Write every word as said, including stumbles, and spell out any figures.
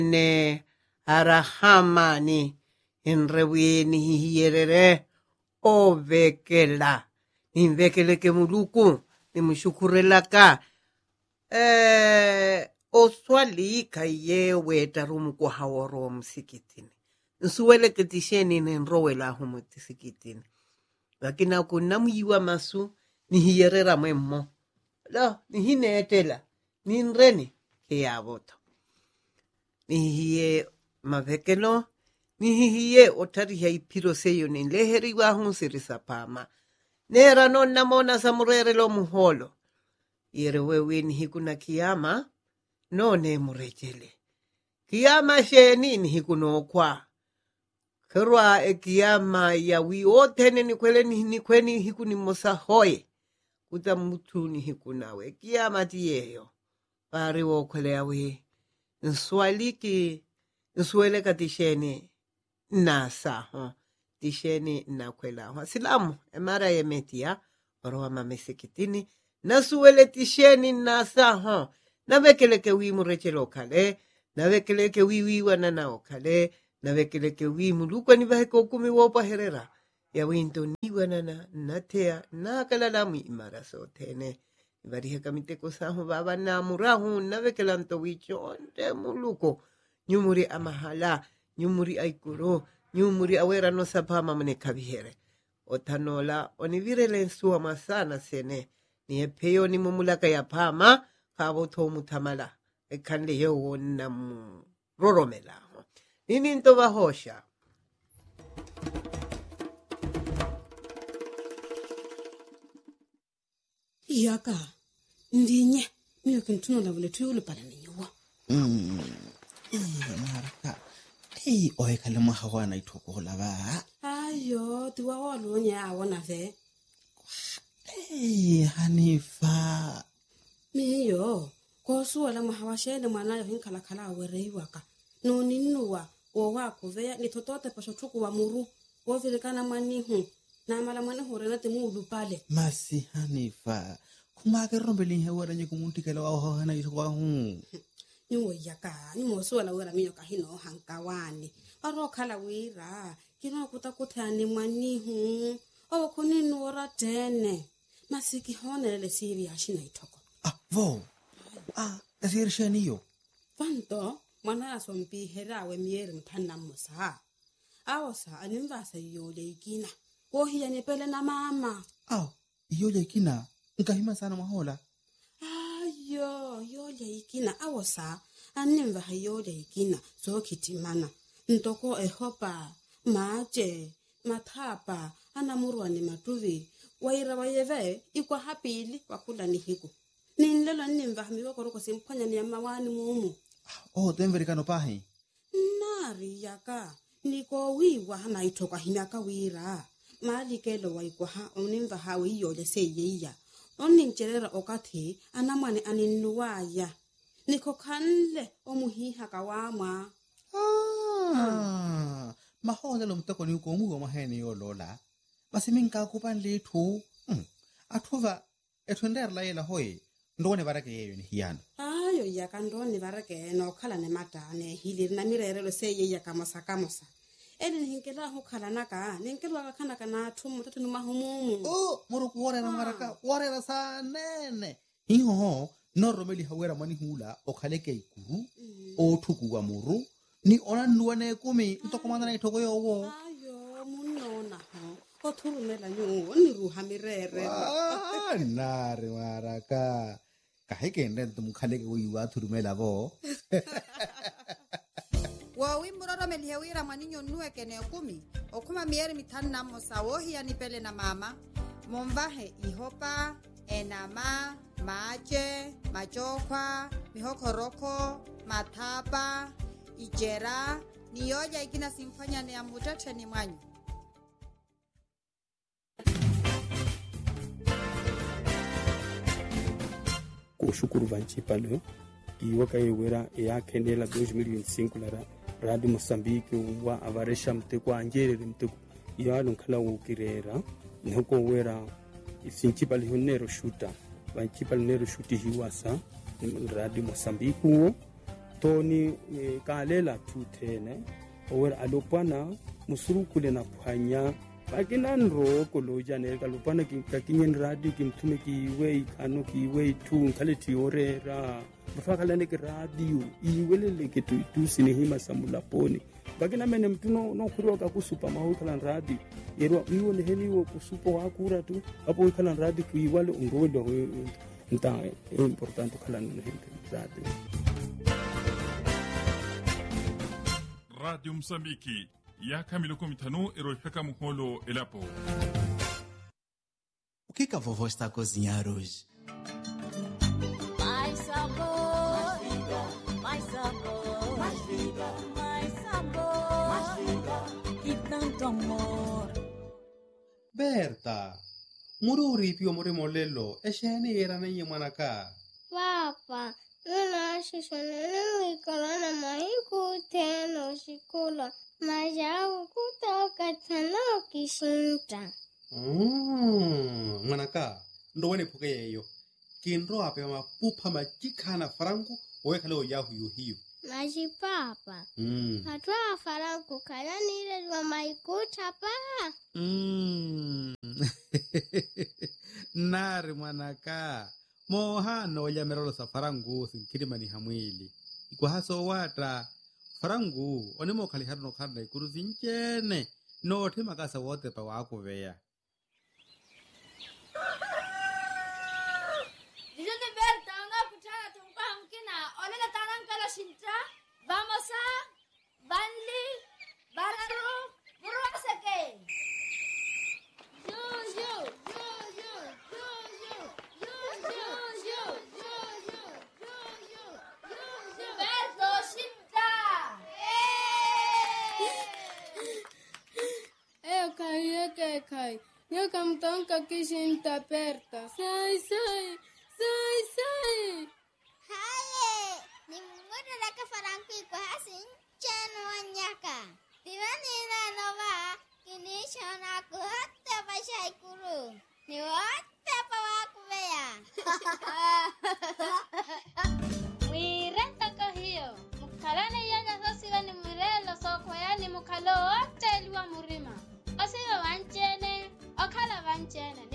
ne arahamani enrewini hiyerere ovekela nimvekele ke muluku nimshukurelaka eh oswali kayewe tarumu kwa hawaro msikitini nsuwele ketisheni nenrowela humu msikitini lakini kuna myiwa masu ni hiyerera mwemmo la ni hinetela ni nreni ke yaboto ni hiye mavekelo ni hiye otari ya ipiro seyo ni leheri wa hunsirisa pama nera non namona samurere lo muholo yere wewe ni hikuna kiyama no ne murejele kiyama sheni ni hikuno kwa kerwa e kiyama ya wiotene ni kwele ni ni kweni hikuni mosahoye kuta mutu ni hikunawe kiyama tiyeyo pari wo kwele awe nswaliki nswele katisheni nasa ho tisheni na kwela ho silamu emara yemetia roha mamesikitini nasuwele tisheni nasa ho navekeleke wi murechelo kale navekeleke wi wi wanana okale navekeleke wi mulukwa ni vaheko kumi wopa herera ya winto ni wanana natea nakala mu imara sotene varihe kamite kosaho baba na murahu navekelanto wicho nde muluko nyumuri amahala nyumuri aikuro nyumuri awera no sapama mne kabihere otanola onivirele nsuwa masana sene ni epeyo ni mumulaka ya pama kabo to mutamala ekande yo na mu roromela nini nto bahosha Yaka ndinye miyo kintuno la vile tuyulu para ninyuwa mm eh maraka eh oe kale mo hawana ithokola ba ayo tiwa walonya awona ve eh Hanifa miyo ko suwala mo hawashene mwana yo hinkala kala wereiwaka no ninuwa wo wako ve ni totote pasho tuku wa muru wo vile kana manihu na mala mwana horena timu pale masi Hanifa kuma ke rombeli hewara nye kumuntikela wa hana ithokola hu nyuwa yaka nyuwa suwala wera miyo kahino hankawani aro kala wira kino kutakuthani manihu o kuninu ora tene masiki honele siri ashina itoko ah vo ah asir shaniyo fanto mwana asompi herawe miere mthana musa awasa animvasa yole ikina ko hiya nepele na mama aw yole ikina nkahima sana mahola ayo yole ikina awasa animva yole ikina so kitimana ntoko ehopa maje mathapa anamurwane matuvi waira wayeve ikwa hapili wakula ni hiku ninlelo nimva hamiwa koroko simphanya ni amawani mumu oh temverikano pahe nari yaka niko wiwa hana itoka hinaka wira mali kelo waikwa ha onimva hawe yole seyeya onincherera okathi anamwane aninuwaya niko kanle omuhiha kawamwa ah mahola lo mtoko ni ukomu wa mahene yo lola basi minka kupan lethu mm. athuva ethondera la yela hoye ndone barake yeyo ni hiyana ayo yaka ndone barake no khala ne matane hiliri na mirerelo seye yaka masaka mosa eni hinkela ho khala naka nenkelwa ka khana kana thumu tatu mahumumu oh moro kuore na maraka kuore na sanene hiho no romeli hawera mani hula okhaleke ikuru mm. o thuku wa muru ni ona nuwane kumi ntokomana na ithoko yowo ayo munona ho o thurumela nyu ni ruha mirere ah nare maraka kahike ndento mukhaleke uyiwa thurumela bo wa wimuroro melihewira mwaninyo nuweke ne kumi okuma mieri mitano na mosawo hiya nipele na mama momvahe ihopa enama mache machokwa mihokoroko mathapa ijera niyoja ikina simfanya ne amutete ni mwanyu kushukuru vanchipa leo iwaka yewera ya kendela dois mil e vinte e cinco lara Radio Moçambique wa avaresha mteko anjerere mteko yalo kala ukirera nko wera isinchipa lihonero shuta vanchipa lihonero shuti hiwasa Radio Moçambique wo toni e, kalela two ten owera alopana musurukule na phwanya bakina nro koloja ne kalopana ka kinyen radio kimthume ki iwe ikano ki iwe two nkhale tiorera mfakala ne radio iwelele ke tu tu sinehima samulaponi bakina mene mtuno no khurwa ka kusupa mahukala radio yero iwo ne heniwo kusupo akura tu apo ikala radio ku iwale ungolo nta importante kala ne radio. Radio Msambiki yaka miloko mitano eroifeka muholo elapo. O que que a vovó está a cozinhar hoje? Mais sabor, mais vida, mais sabor, mais vida, mais sabor, mais vida e tanto amor. Berta, mururi pio more molelo, eshene era nenye manaka. Papa, não acho que não me colana mais cutelo chicula, mas já o cutel catano que sinta. Mm, manaka, ndo wene puke yeyo. Kinro ape ma pupa ma jikana frangu, owe kale o yahu yu hiyo. Mas papa, Mm. patua farangu kala nile wa maikuta pa. Mm. Nari manaka. Mohano ya merolo sa farangu sinkirima ni hamwili. Iko haso wata farangu onemo kali harno karna ikuru zinchene no te makasa wote pa wako veya. Dijete Berta, una kuchana tumpa mkina, onena tanan kala shinta, vamos a Banli, Bararu, Burwaseke. Yo, yo, yo, yo, yo, yo, yo, yo, yo, yo, yo, yo, yo, yo, Berto, shinta. Eu cai, eu cai, cai. Eu camtonca que shinta aperta. Sai, sai, sai, sai. Haye, ni muda da ka farangu iko hasin chano wanyaka. Tirani na nova, kini shona ku hatta bashai kuru. Ni hatta pa waku veya. Mwirenta kahiyo, mukalane yanga sasiwa ni mwirelo soko yani mukalo wote liwa murima. Osiwa wanchene, okala wanchene.